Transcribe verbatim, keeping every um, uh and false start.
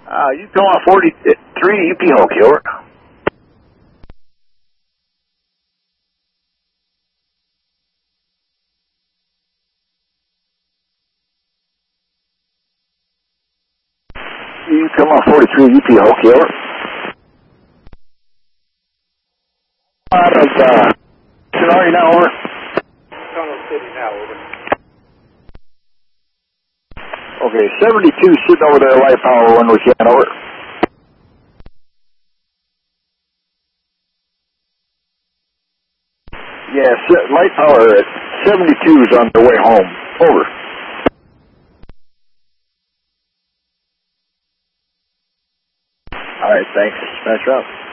Uh, you come on forty-three, U P Hulk, over. You come on forty-three, U P Hulk, over. Out of, uh, Sonora now, over. Tunnel City now, over. Okay, seventy-two sitting over there, light power when we can, over. Yeah, light power at seventy-two is on their way home, over. All right, thanks. Nice job.